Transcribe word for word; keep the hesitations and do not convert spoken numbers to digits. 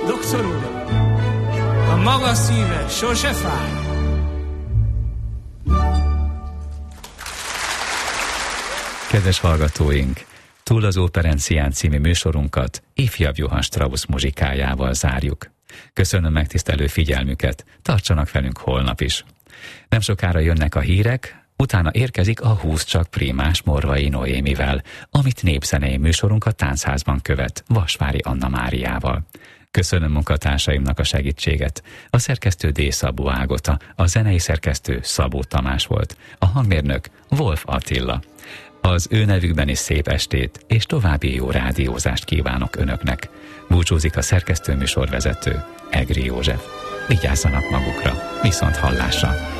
doktor uram, a maga szíve sose fáj. Kedves hallgatóink, Túl az Óperencián című műsorunkat ifjabb Johann Strauss muzsikájával zárjuk. Köszönöm megtisztelő figyelmüket, tartsanak velünk holnap is. Nem sokára jönnek a hírek, utána érkezik a Húsz csak prímás Morvai Noémivel, amit népzenei műsorunk a Táncházban követ, Vasvári Anna Máriával. Köszönöm munkatársaimnak a segítséget. A szerkesztő D. Szabó Ágota, a zenei szerkesztő Szabó Tamás volt, a hangmérnök Wolf Attila. Az ő nevükben is szép estét és további jó rádiózást kívánok önöknek. Búcsúzik a szerkesztő műsorvezető, Egri József. Vigyázzanak magukra, viszont hallásra!